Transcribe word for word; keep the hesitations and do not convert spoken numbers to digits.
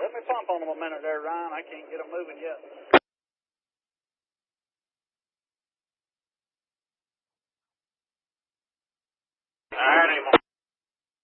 Let me pump on them a minute there, Ryan. I can't get them moving yet.